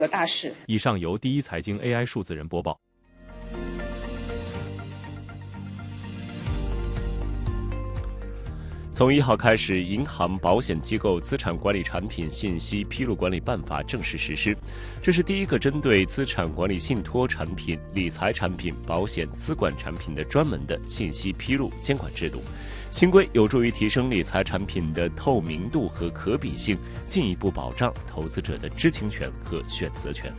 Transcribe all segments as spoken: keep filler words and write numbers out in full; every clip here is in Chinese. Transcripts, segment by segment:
的大事。 以上由第一财经 A I 数字人播报。 从一号开始，《银行保险机构资产管理产品信息披露管理办法》正式实施。这是第一个针对资产管理信托产品、理财产品、保险资管产品的专门的信息披露监管制度。新规有助于提升理财产品的透明度和可比性，进一步保障投资者的知情权和选择权。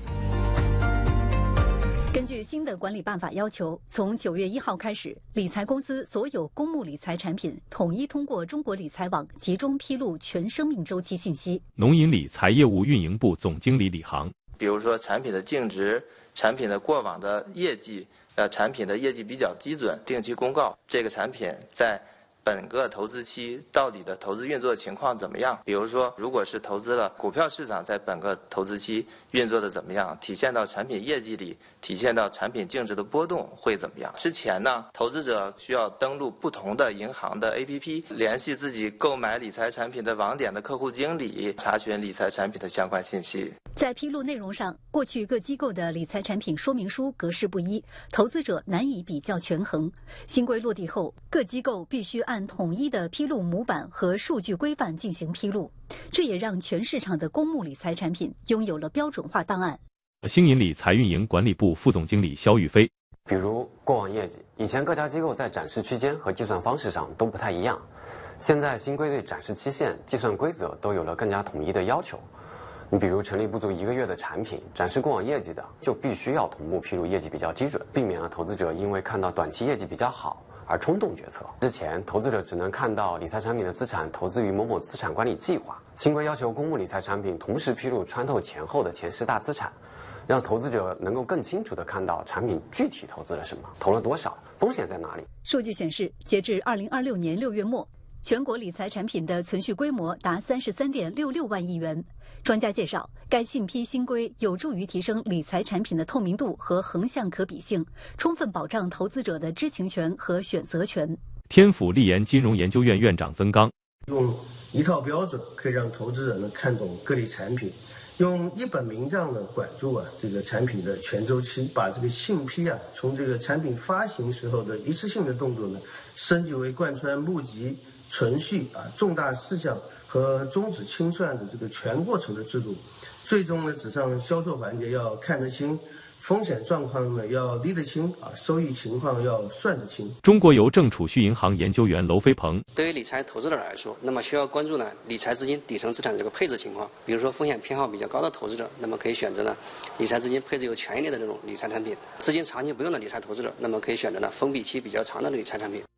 根据新的管理办法要求，从九月一号开始，理财公司所有公募理财产品统一通过中国理财网集中披露全生命周期信息。 农银理财业务运营部总经理李航， 比如说产品的净值、产品的过往的业绩、呃，产品的业绩比较基准，定期公告这个产品在本个投资期到底的投资运作情况怎么样？比如说，如果是投资了股票市场，在本个投资期运作的怎么样？体现到产品业绩里，体现到产品净值的波动会怎么样？之前呢，投资者需要登录不同的银行的 A P P， 联系自己购买理财产品的网点的客户经理，查询理财产品的相关信息。 在披露内容上，过去各机构的理财产品说明书格式不一，投资者难以比较权衡。新规落地后，各机构必须按统一的披露模板和数据规范进行披露，这也让全市场的公募理财产品拥有了标准化档案。 兴银理财运营管理部副总经理肖玉飞， 比如过往业绩，以前各家机构在展示区间和计算方式上都不太一样，现在新规对展示期限、计算规则都有了更加统一的要求。你比如成立不足一个月的产品，展示过往业绩的，就必须要同步披露业绩比较基准，避免了投资者因为看到短期业绩比较好而冲动决策。之前投资者只能看到理财产品的资产投资于某某资产管理计划，新规要求公募理财产品同时披露穿透前后的前十大资产，让投资者能够更清楚地看到产品具体投资了什么，投了多少，风险在哪里。 数据显示，截至二零二六年六月末，全国理财产品的存续规模达三十三点六六万亿元。专家介绍，该信批新规有助于提升理财产品的透明度和横向可比性，充分保障投资者的知情权和选择权。 天府立研金融研究院院长曾刚， 用一套标准可以让投资者能看懂各类产品，用一本名账呢管住啊这个产品的全周期，把这个信批啊从这个产品发行时候的一次性的动作呢，升级为贯穿募集、存续啊重大事项和终止清算的这个全过程的制度，最终呢，只上销售环节要看得清，风险状况呢要理得清啊，收益情况要算得清。 中国邮政储蓄银行研究员娄飞鹏， 对于理财投资者来说，那么需要关注呢理财资金底层资产的这个配置情况，比如说风险偏好比较高的投资者，那么可以选择呢理财资金配置有权益类的这种理财产品；资金长期不用的理财投资者，那么可以选择呢封闭期比较长的理财产品。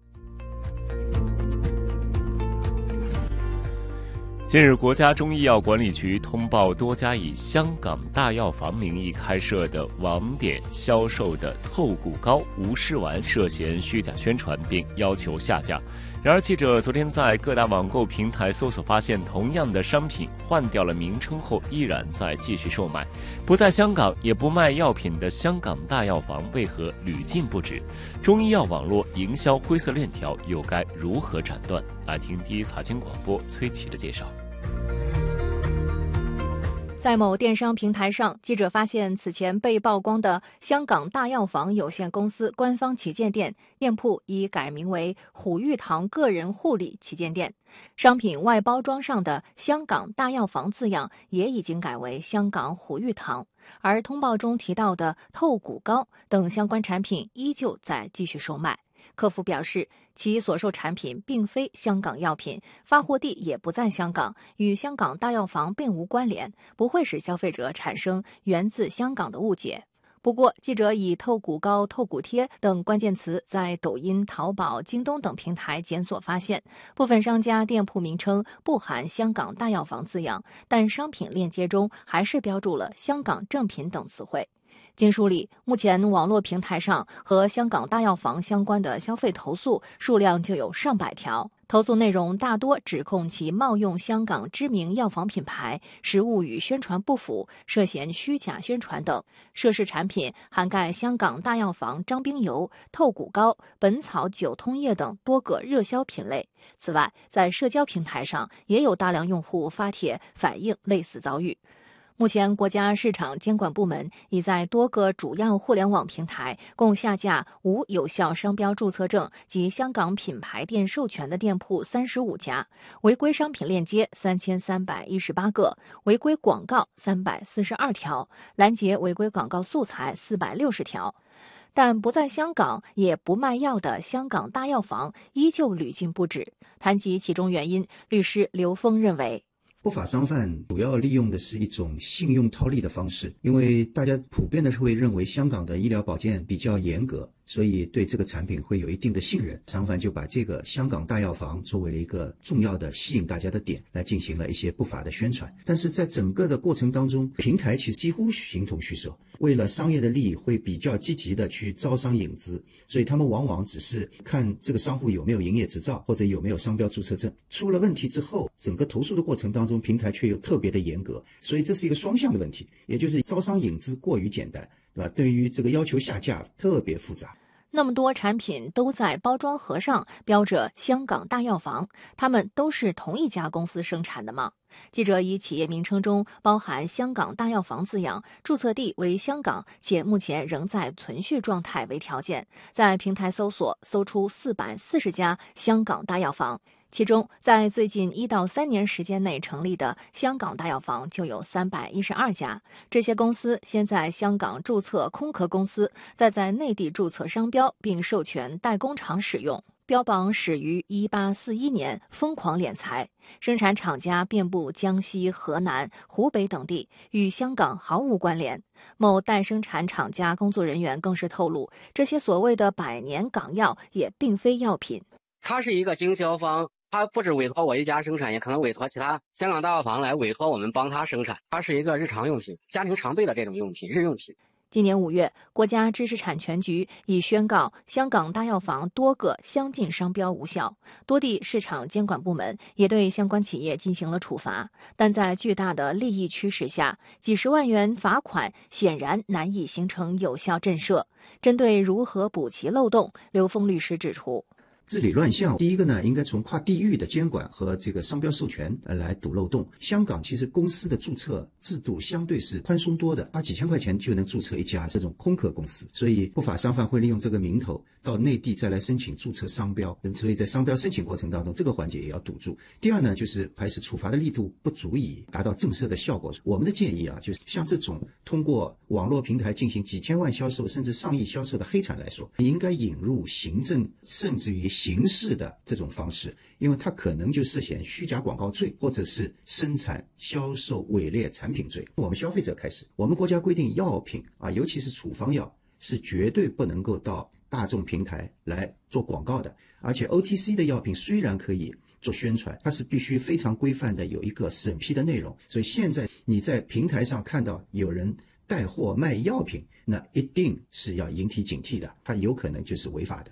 近日，国家中医药管理局通报多家以香港大药房名义开设的网点销售的透骨膏、无尸丸涉嫌虚假宣传，并要求下架。然而，记者昨天在各大网购平台搜索发现，同样的商品换掉了名称后，依然在继续售卖。不在香港也不卖药品的香港大药房为何屡禁不止？中医药网络营销灰色链条又该如何斩断？来听第一财经广播崔琦的介绍。 在某电商平台上，记者发现此前被曝光的香港大药房有限公司官方旗舰店店铺已改名为虎玉堂个人护理旗舰店，商品外包装上的香港大药房字样也已经改为香港虎玉堂，而通报中提到的透骨膏等相关产品依旧在继续售卖。客服表示，其所售产品并非香港药品，发货地也不在香港，与香港大药房并无关联，不会使消费者产生源自香港的误解。不过，记者以透骨膏、透骨贴等关键词在抖音、淘宝、京东等平台检索发现，部分商家店铺名称不含香港大药房字样，但商品链接中还是标注了香港正品等词汇。经梳理，目前网络平台上和香港大药房相关的消费投诉数量就有上百条，投诉内容大多指控其冒用香港知名药房品牌，实物与宣传不符，涉嫌虚假宣传等。涉事产品涵盖香港大药房张冰油、透骨膏、本草九通液等多个热销品类。此外，在社交平台上也有大量用户发帖反映类似遭遇。 目前，国家市场监管部门已在多个主要互联网平台共下架无有效商标注册证及香港品牌店授权的店铺三十五家，违规商品链接三千三百一十八个，违规广告三百四十二条，拦截违规广告素材四百六十条。但不在香港也不卖药的香港大药房依旧屡禁不止。谈及其中原因，律师刘峰认为， 不法商贩主要利用的是一种信用套利的方式，因为大家普遍的会认为香港的医疗保健比较严格，所以对这个产品会有一定的信任，商贩就把这个香港大药房作为了一个重要的吸引大家的点，来进行了一些不法的宣传。但是在整个的过程当中，平台其实几乎形同虚设，为了商业的利益会比较积极的去招商引资，所以他们往往只是看这个商户有没有营业执照或者有没有商标注册证，出了问题之后，整个投诉的过程当中，平台却又特别的严格，所以这是一个双向的问题，也就是招商引资过于简单，对吧？对于这个要求下架特别复杂。 那么多产品都在包装盒上标着香港大药房，它们都是同一家公司生产的吗？记者以企业名称中包含香港大药房字样，注册地为香港，且目前仍在存续状态为条件，在平台搜索搜出四百四十家香港大药房，其中在最近一到三年时间内成立的香港大药房就有三百一十二家。这些公司先在香港注册空壳公司，再在内地注册商标并授权代工厂使用。标榜始于一八四一年，疯狂敛财，生产厂家遍布江西、河南、湖北等地，与香港毫无关联。某代生产厂家工作人员更是透露，这些所谓的百年港药也并非药品。 它是一个经销方，他不止委托我一家生产，也可能委托其他香港大药房来委托我们帮他生产。它是一个日常用品，家庭常备的这种用品，日用品。 今年五月，国家知识产权局已宣告香港大药房多个相近商标无效，多地市场监管部门也对相关企业进行了处罚。但在巨大的利益驱使下，几十万元罚款显然难以形成有效震慑。针对如何补齐漏洞，刘峰律师指出， 治理乱象，第一个呢，应该从跨地域的监管和这个商标授权来堵漏洞。香港其实公司的注册制度相对是宽松多的，花几千块钱就能注册一家这种空壳公司，所以不法商贩会利用这个名头到内地再来申请注册商标，所以在商标申请过程当中，这个环节也要堵住。第二呢，就是还是处罚的力度不足以达到震慑的效果。我们的建议啊，就是像这种通过网络平台进行几千万销售甚至上亿销售的黑产来说，应该引入行政甚至于刑事的这种方式，因为它可能就涉嫌虚假广告罪或者是生产销售伪劣产品罪。我们消费者开始，我们国家规定药品啊，尤其是处方药是绝对不能够到大众平台来做广告的，而且 O T C 的药品虽然可以做宣传，它是必须非常规范的有一个审批的内容，所以现在你在平台上看到有人带货卖药品，那一定是要引起警惕的，它有可能就是违法的。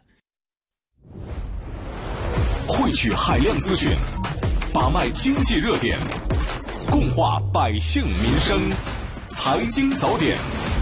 汇聚海量资讯，把脉经济热点，共话百姓民生，财经早点。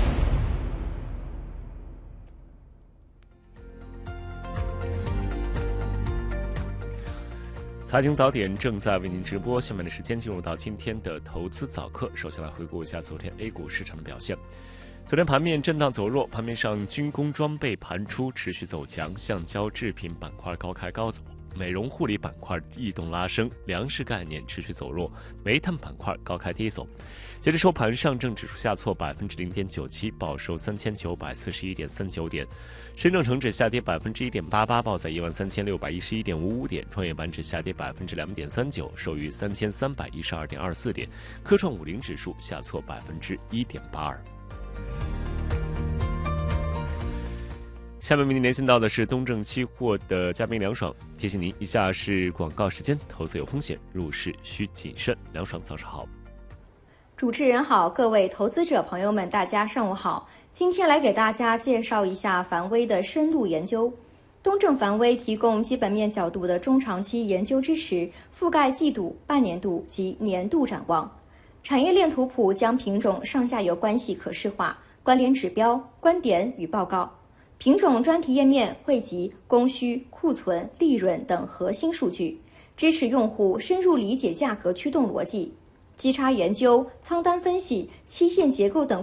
财经早点正在为您直播，下面的时间进入到今天的投资早课。首先来回顾一下昨天 A 股市场的表现。昨天盘面震荡走弱，盘面上军工装备盘出持续走强，橡胶制品板块高开高走，美容护理板块异动拉升，粮食概念持续走弱，煤炭板块高开低走。截至收盘，上证指数下挫百分之零点九七，报收三千九百四十一点三九点；深证成指下跌百分之一点八八，报在一万三千六百一十一点五五点；创业板指下跌百分之两点三九，收于三千三百一十二点二四点；科创五零指数下挫百分之一点八二。下面为您连线到的是东证期货的嘉宾梁爽，提醒您以下是广告时间，投资有风险，入市需谨慎。梁爽早上好。 主持人好，各位投资者朋友们，大家上午好。今天来给大家介绍一下凡威的深度研究。东证凡威提供基本面角度的中长期研究支持，覆盖季度、半年度及年度展望。产业链图谱将品种上下游关系可视化，关联指标、观点与报告。品种专题页面汇集供需、库存、利润等核心数据，支持用户深入理解价格驱动逻辑。 基差研究、仓单分析、期限结构等